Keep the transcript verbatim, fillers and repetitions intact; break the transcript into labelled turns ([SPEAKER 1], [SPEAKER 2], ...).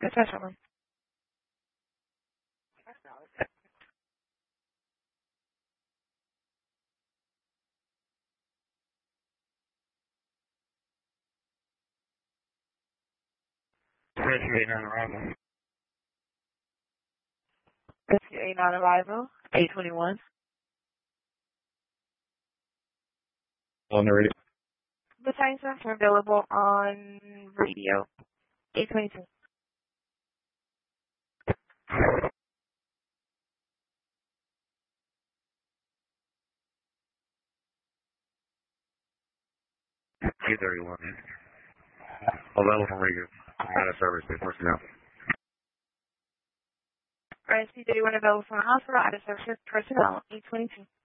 [SPEAKER 1] Especially.
[SPEAKER 2] Rescue eight nine arrival.
[SPEAKER 1] Rescue eight nine arrival. eight twenty-one.
[SPEAKER 2] On the radio.
[SPEAKER 1] The time are available on radio. eight twenty-two.
[SPEAKER 2] eight thirty-one. Available from radio. Out of service. Personnel.
[SPEAKER 1] Rescue thirty-one available from the hospital. Out of service personnel. eight twenty-two.